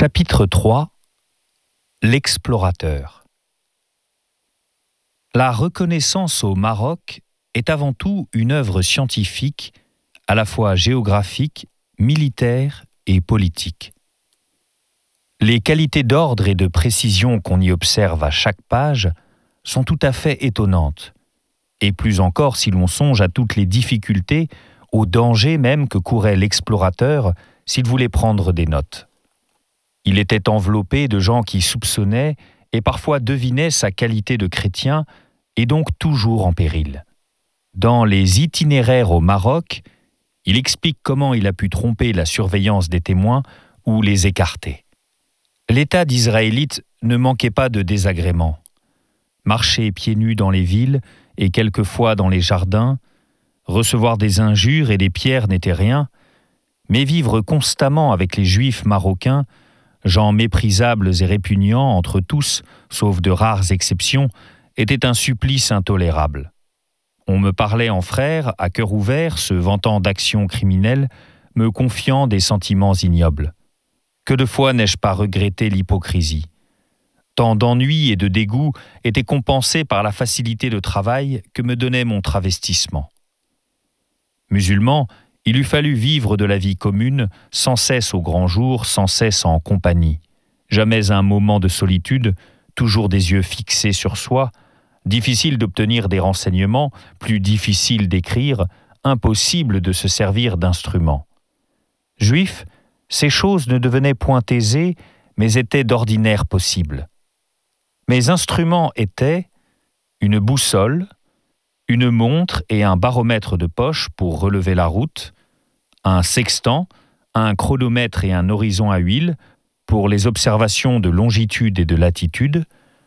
Chapitre 3 L'explorateur. La reconnaissance au Maroc est avant tout une œuvre scientifique, à la fois géographique, militaire et politique. Les qualités d'ordre et de précision qu'on y observe à chaque page sont tout à fait étonnantes, et plus encore si l'on songe à toutes les difficultés, aux dangers même que courait l'explorateur s'il voulait prendre des notes. Il était enveloppé de gens qui soupçonnaient et parfois devinaient sa qualité de chrétien et donc toujours en péril. Dans les itinéraires au Maroc, il explique comment il a pu tromper la surveillance des témoins ou les écarter. L'État d'Israélite ne manquait pas de désagréments. Marcher pieds nus dans les villes et quelquefois dans les jardins, recevoir des injures et des pierres n'était rien, mais vivre constamment avec les Juifs marocains, gens méprisables et répugnants entre tous, sauf de rares exceptions, était un supplice intolérable. On me parlait en frère, à cœur ouvert, se vantant d'actions criminelles, me confiant des sentiments ignobles. Que de fois n'ai-je pas regretté l'hypocrisie. Tant d'ennuis et de dégoût étaient compensés par la facilité de travail que me donnait mon travestissement. Musulman, il eût fallu vivre de la vie commune, sans cesse au grand jour, sans cesse en compagnie. Jamais un moment de solitude, toujours des yeux fixés sur soi, difficile d'obtenir des renseignements, plus difficile d'écrire, impossible de se servir d'instruments. Juif, ces choses ne devenaient point aisées, mais étaient d'ordinaire possibles. Mes instruments étaient une boussole, une montre et un baromètre de poche pour relever la route, un sextant, un chronomètre et un horizon à huile pour les observations de longitude et de latitude,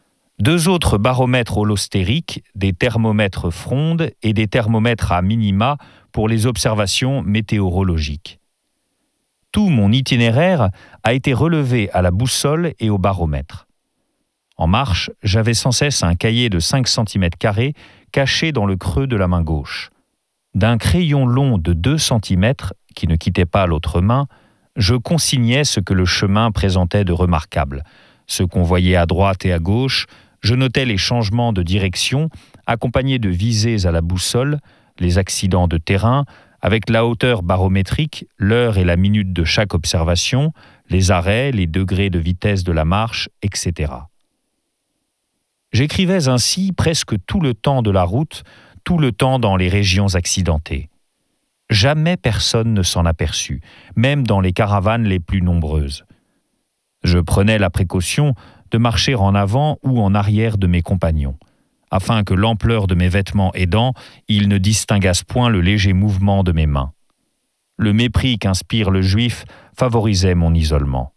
2 autres baromètres holostériques, des thermomètres fronde et des thermomètres à minima pour les observations météorologiques. Tout mon itinéraire a été relevé à la boussole et au baromètre. En marche, j'avais sans cesse un cahier de 5 cm² caché dans le creux de la main gauche. D'un crayon long de 2 cm, qui ne quittait pas l'autre main, je consignais ce que le chemin présentait de remarquable. Ce qu'on voyait à droite et à gauche, je notais les changements de direction, accompagnés de visées à la boussole, les accidents de terrain, avec la hauteur barométrique, l'heure et la minute de chaque observation, les arrêts, les degrés de vitesse de la marche, etc. J'écrivais ainsi presque tout le temps de la route, tout le temps dans les régions accidentées. Jamais personne ne s'en aperçut, même dans les caravanes les plus nombreuses. Je prenais la précaution de marcher en avant ou en arrière de mes compagnons, afin que l'ampleur de mes vêtements aidant, ils ne distinguassent point le léger mouvement de mes mains. Le mépris qu'inspire le juif favorisait mon isolement.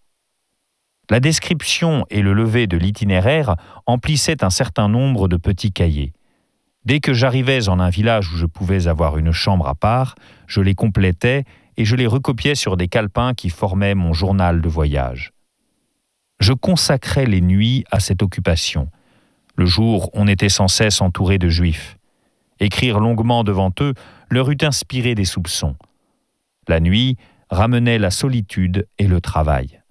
La description et le levé de l'itinéraire emplissaient un certain nombre de petits cahiers. Dès que j'arrivais en un village où je pouvais avoir une chambre à part, je les complétais et je les recopiais sur des calepins qui formaient mon journal de voyage. Je consacrais les nuits à cette occupation. Le jour, on était sans cesse entouré de juifs. Écrire longuement devant eux leur eût inspiré des soupçons. La nuit ramenait la solitude et le travail.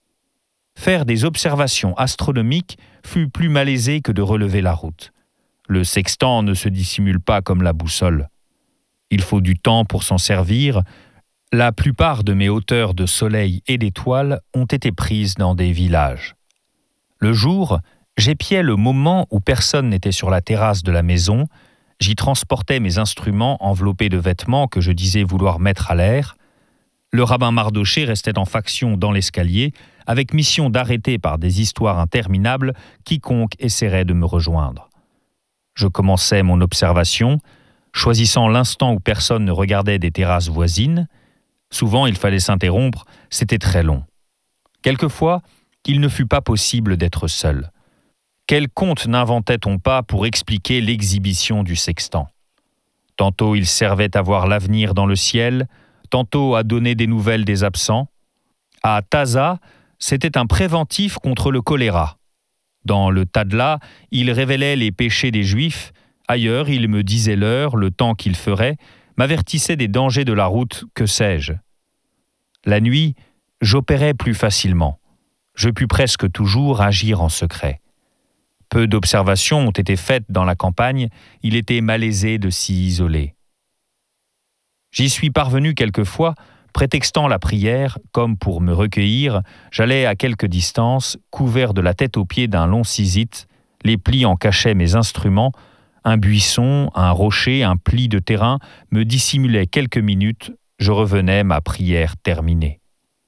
Faire des observations astronomiques fut plus malaisé que de relever la route. Le sextant ne se dissimule pas comme la boussole. Il faut du temps pour s'en servir. La plupart de mes hauteurs de soleil et d'étoiles ont été prises dans des villages. Le jour, j'épiais le moment où personne n'était sur la terrasse de la maison. J'y transportais mes instruments enveloppés de vêtements que je disais vouloir mettre à l'air. Le rabbin Mardoché restait en faction dans l'escalier, avec mission d'arrêter par des histoires interminables quiconque essaierait de me rejoindre. Je commençais mon observation, choisissant l'instant où personne ne regardait des terrasses voisines. Souvent, il fallait s'interrompre, c'était très long. Quelquefois, il ne fut pas possible d'être seul. Quel conte n'inventait-on pas pour expliquer l'exhibition du sextant ? Tantôt il servait à voir l'avenir dans le ciel, tantôt à donner des nouvelles des absents. À Taza, c'était un préventif contre le choléra. Dans le Tadla, il révélait les péchés des Juifs. Ailleurs, il me disait l'heure, le temps qu'il ferait, m'avertissait des dangers de la route, que sais-je. La nuit, j'opérais plus facilement. je pus presque toujours agir en secret. Peu d'observations ont été faites dans la campagne, il était malaisé de s'y isoler. J'y suis parvenu quelquefois, prétextant la prière, comme pour me recueillir, j'allais à quelque distance, couvert de la tête aux pieds d'un long sisite, les plis en cachaient mes instruments, un buisson, un rocher, un pli de terrain me dissimulaient quelques minutes, je revenais, ma prière terminée.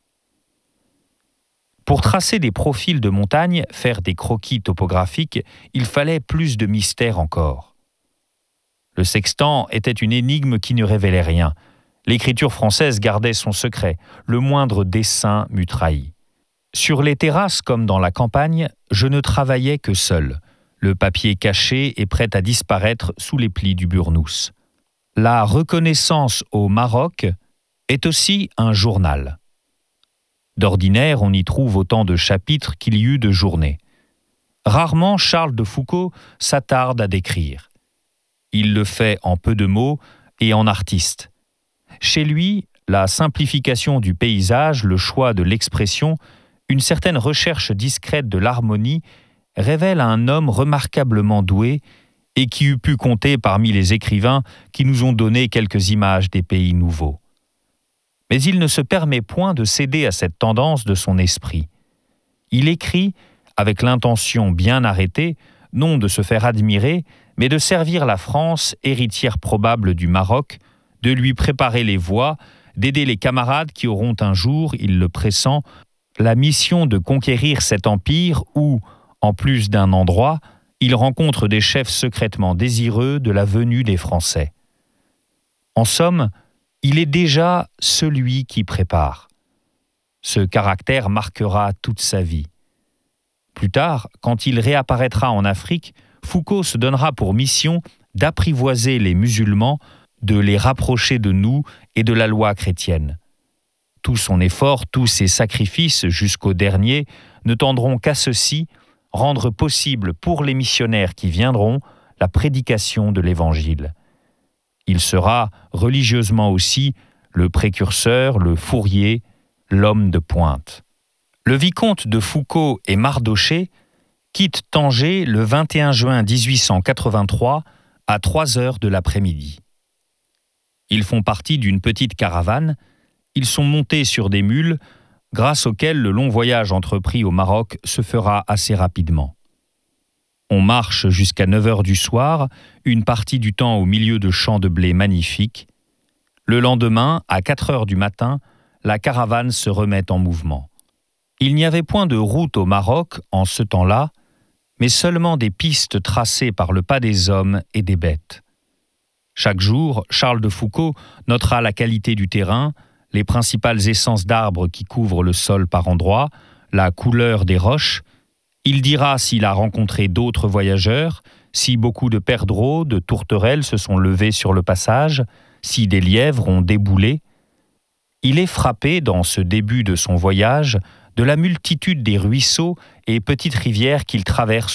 Pour tracer des profils de montagne, faire des croquis topographiques, il fallait plus de mystère encore. Le sextant était une énigme qui ne révélait rien. L'écriture française gardait son secret, le moindre dessin m'eût trahi. Sur les terrasses comme dans la campagne, je ne travaillais que seul, le papier caché et prêt à disparaître sous les plis du burnous. La reconnaissance au Maroc est aussi un journal. D'ordinaire, on y trouve autant de chapitres qu'il y eut de journées. Rarement Charles de Foucault s'attarde à décrire. Il le fait en peu de mots et en artiste. Chez lui, la simplification du paysage, le choix de l'expression, une certaine recherche discrète de l'harmonie révèle un homme remarquablement doué et qui eût pu compter parmi les écrivains qui nous ont donné quelques images des pays nouveaux. Mais il ne se permet point de céder à cette tendance de son esprit. Il écrit, avec l'intention bien arrêtée, non de se faire admirer, mais de servir la France, héritière probable du Maroc, de lui préparer les voies, d'aider les camarades qui auront un jour, il le pressent, la mission de conquérir cet empire où, en plus d'un endroit, il rencontre des chefs secrètement désireux de la venue des Français. En somme, il est déjà celui qui prépare. Ce caractère marquera toute sa vie. Plus tard, quand il réapparaîtra en Afrique, Foucault se donnera pour mission d'apprivoiser les musulmans, de les rapprocher de nous et de la loi chrétienne. Tout son effort, tous ses sacrifices jusqu'au dernier ne tendront qu'à ceci, rendre possible pour les missionnaires qui viendront la prédication de l'Évangile. Il sera religieusement aussi le précurseur, le fourrier, l'homme de pointe. Le vicomte de Foucault et Mardochée quittent Tanger le 21 juin 1883 à 3 heures de l'après-midi. Ils font partie d'une petite caravane, ils sont montés sur des mules, grâce auxquelles le long voyage entrepris au Maroc se fera assez rapidement. On marche jusqu'à 9 heures du soir, une partie du temps au milieu de champs de blé magnifiques. Le lendemain, à 4 heures du matin, la caravane se remet en mouvement. Il n'y avait point de route au Maroc en ce temps-là, mais seulement des pistes tracées par le pas des hommes et des bêtes. Chaque jour, Charles de Foucault notera la qualité du terrain, les principales essences d'arbres qui couvrent le sol par endroits, la couleur des roches. Il dira s'il a rencontré d'autres voyageurs, si beaucoup de perdreaux, de tourterelles se sont levés sur le passage, si des lièvres ont déboulé. Il est frappé, dans ce début de son voyage, de la multitude des ruisseaux et petites rivières qu'il traverse